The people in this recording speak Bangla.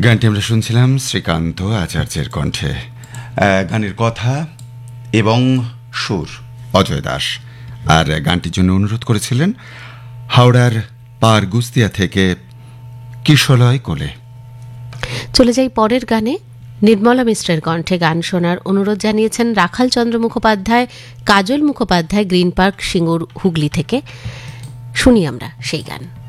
গানটি আমরা শুনছিলাম শ্রীকান্ত আচার্যের কণ্ঠে। গানের কথা এবং সুর অজয় দাস, আর গানটির জন্য অনুরোধ করেছিলেন হাওড়ার পারগুস্তিয়া থেকে কিশলয় কোলে। চলে যাই পরের গানে। নির্মলা মিশ্রের কণ্ঠে গান শোনার অনুরোধ জানিয়েছেন রাখাল চন্দ্র মুখোপাধ্যায়, কাজল মুখোপাধ্যায়, গ্রিন পার্ক, সিঙ্গুর, হুগলি থেকে। শুনি আমরা সেই গান।